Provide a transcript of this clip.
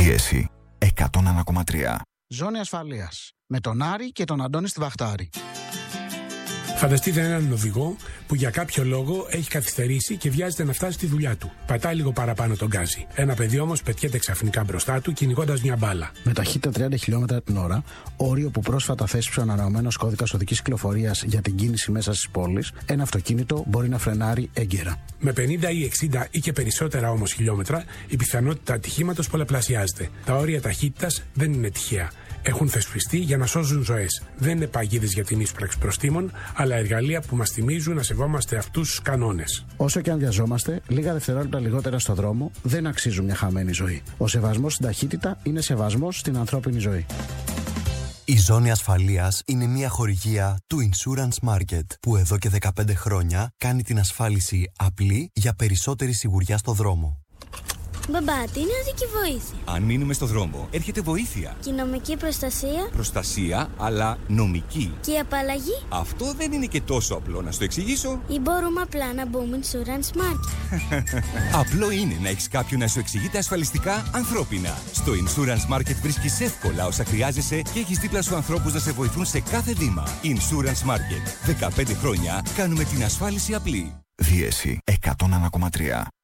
Πίεση 101,3. Ζώνη ασφαλείας. Με τον Άρη και τον Αντώνη στη Βαχτάρη. Φανταστείτε έναν οδηγό που για κάποιο λόγο έχει καθυστερήσει και βιάζεται να φτάσει στη δουλειά του. Πατάει λίγο παραπάνω τον γκάζι. Ένα παιδί όμως πετιέται ξαφνικά μπροστά του κυνηγώντας μια μπάλα. Με ταχύτητα 30 χιλιόμετρα την ώρα, όριο που πρόσφατα θέσπισε ο ανανεωμένος κώδικας οδικής κυκλοφορίας για την κίνηση μέσα στις πόλεις, ένα αυτοκίνητο μπορεί να φρενάρει έγκαιρα. Με 50 ή 60 ή και περισσότερα όμως χιλιόμετρα, η πιθανότητα ατυχήματος πολλαπλασιάζεται. Τα όρια ταχύτητας δεν είναι τυχαία. Έχουν θεσπιστεί για να σώζουν ζωές. Δεν είναι παγίδες για την ίσπραξη προστίμων, αλλά εργαλεία που μας θυμίζουν να σεβόμαστε αυτούς τους κανόνες. Όσο και αν βιαζόμαστε, λίγα δευτερόλεπτα λιγότερα στο δρόμο δεν αξίζουν μια χαμένη ζωή. Ο σεβασμός στην ταχύτητα είναι σεβασμός στην ανθρώπινη ζωή. Η Ζώνη Ασφαλείας είναι μια χορηγία του Insurance Market που εδώ και 15 χρόνια κάνει την ασφάλιση απλή για περισσότερη σιγουριά στο δρόμο. Μπαμπά, τι είναι οδική βοήθεια? Αν μείνουμε στο δρόμο, έρχεται βοήθεια. Και η νομική προστασία? Προστασία, αλλά νομική. Και η απαλλαγή? Αυτό δεν είναι και τόσο απλό, να σου το εξηγήσω. Ή μπορούμε απλά να μπούμε Insurance Market? Απλό είναι να έχεις κάποιον να σου εξηγεί τα ασφαλιστικά ανθρώπινα. Στο Insurance Market βρίσκεις εύκολα όσα χρειάζεσαι και έχεις δίπλα σου ανθρώπους να σε βοηθούν σε κάθε βήμα. Insurance Market. 15 χρόνια κάνουμε την ασφάλιση απλή. Πίεση 101,3.